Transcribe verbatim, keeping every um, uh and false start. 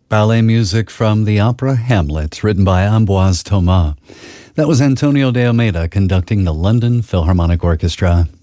Ballet music from the opera Hamlet, written by Ambroise Thomas. That was Antonio de Almeida conducting the London Philharmonic Orchestra.